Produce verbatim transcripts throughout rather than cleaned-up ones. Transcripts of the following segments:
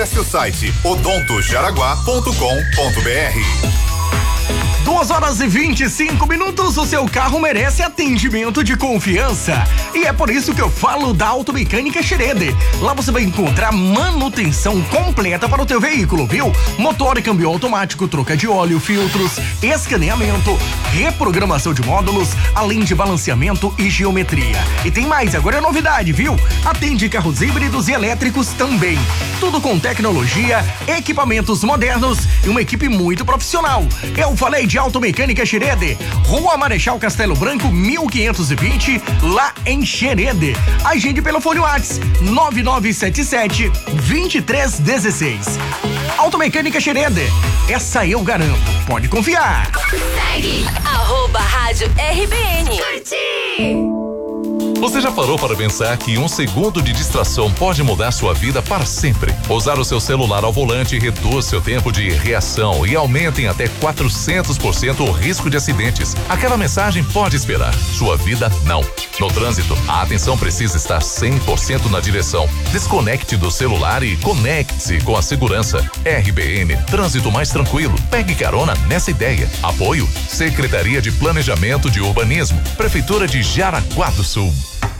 Acesse o site odonto jaraguá ponto com ponto br. Duas horas e vinte e cinco minutos, o seu carro merece atendimento de confiança. E é por isso que eu falo da Automecânica Xerede. Lá você vai encontrar manutenção completa para o teu veículo, viu? Motor e câmbio automático, troca de óleo, filtros, escaneamento, reprogramação de módulos, além de balanceamento e geometria. E tem mais, agora é novidade, viu? Atende carros híbridos e elétricos também. Tudo com tecnologia, equipamentos modernos e uma equipe muito profissional. Eu falei de Automecânica Xerede, Rua Marechal Castelo Branco, mil quinhentos e vinte, lá em Xerede. Agende pelo fone WhatsApp nove nove sete sete, dois três um seis. Automecânica Xerede, essa eu garanto, pode confiar. Segue arroba rádio R B N. Curti! Você já parou para pensar que um segundo de distração pode mudar sua vida para sempre? Usar o seu celular ao volante reduz seu tempo de reação e aumenta em até quatrocentos por cento o risco de acidentes. Aquela mensagem pode esperar, sua vida não. No trânsito, a atenção precisa estar cem por cento na direção. Desconecte do celular e conecte-se com a segurança. R B N, trânsito mais tranquilo. Pegue carona nessa ideia. Apoio, Secretaria de Planejamento de Urbanismo, Prefeitura de Jaraguá do Sul.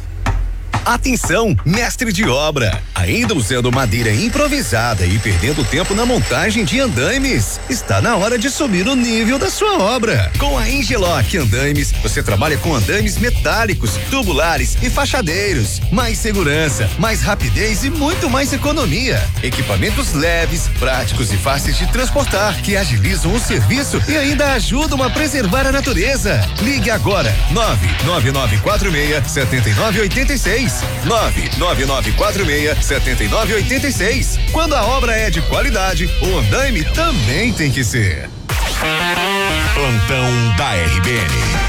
Atenção, mestre de obra, ainda usando madeira improvisada e perdendo tempo na montagem de andaimes? Está na hora de subir o nível da sua obra. Com a Engeloc Andaimes, você trabalha com andaimes metálicos, tubulares e fachadeiros. Mais segurança, mais rapidez e muito mais economia. Equipamentos leves, práticos e fáceis de transportar, que agilizam o serviço e ainda ajudam a preservar a natureza. Ligue agora, nove nove nove quatro seis, sete nove oito seis. nove nove nove quatro seis, sete nove oito seis. Quando a obra é de qualidade, o andaime também tem que ser. Plantão da R B N.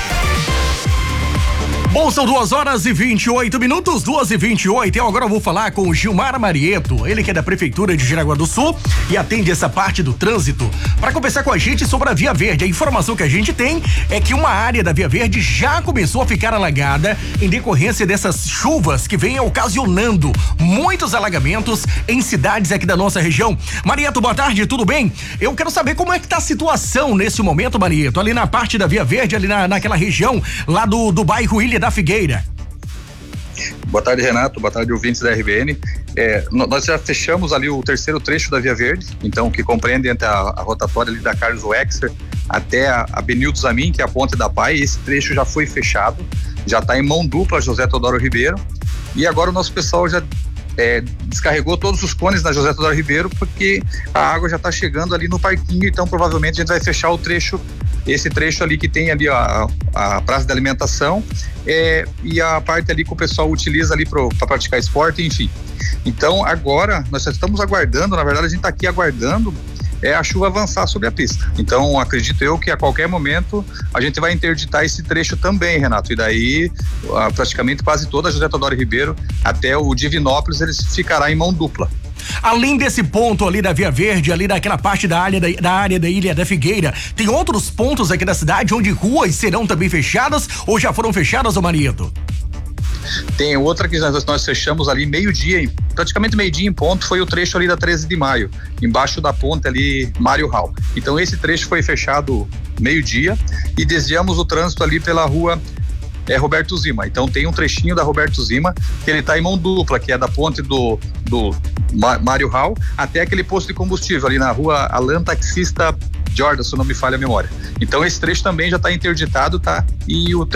Bom, são duas horas e vinte e oito minutos, duas e vinte e oito. Eu agora vou falar com o Gilmar Marieto, ele que é da Prefeitura de Jaraguá do Sul e atende essa parte do trânsito, para conversar com a gente sobre a Via Verde. A informação que a gente tem é que uma área da Via Verde já começou a ficar alagada em decorrência dessas chuvas que vêm ocasionando muitos alagamentos em cidades aqui da nossa região. Marieto, boa tarde, tudo bem? Eu quero saber como é que tá a situação nesse momento, Marieto, ali na parte da Via Verde, ali na, naquela região lá do, do bairro Ilha da Figueira. Boa tarde, Renato. Boa tarde, ouvintes da R B N. É, nós já fechamos ali o terceiro trecho da Via Verde, então, que compreende entre a, a rotatória ali da Carlos Wexler até a, a Benildo Zamin, que é a Ponte da Pai. Esse trecho já foi fechado, já está em mão dupla José Teodoro Ribeiro, e agora o nosso pessoal já é, descarregou todos os cones na José Teodoro Ribeiro, porque a água já está chegando ali no parquinho, então provavelmente a gente vai fechar o trecho, esse trecho ali que tem ali a, a praça de alimentação é, e a parte ali que o pessoal utiliza ali para praticar esporte, enfim. Então agora nós estamos aguardando, na verdade a gente está aqui aguardando é a chuva avançar sobre a pista. Então acredito eu que a qualquer momento a gente vai interditar esse trecho também, Renato, e daí praticamente quase toda a José Teodoro Ribeiro até o Divinópolis ele ficará em mão dupla. Além desse ponto ali da Via Verde, ali daquela parte da área da, da área da Ilha da Figueira, tem outros pontos aqui da cidade onde ruas serão também fechadas ou já foram fechadas, ô Marieto? Tem outra que nós, nós fechamos ali meio-dia, praticamente meio-dia em ponto, foi o trecho ali da treze de maio, embaixo da ponte ali, Mário Hall. Então esse trecho foi fechado meio-dia e desviamos o trânsito ali pela rua é, Roberto Zima. Então tem um trechinho da Roberto Zima que ele tá em mão dupla, que é da ponte do, do Mário Hall até aquele posto de combustível ali na rua Alan Taxista Jordan, se não me falha a memória. Então esse trecho também já está interditado, tá? E o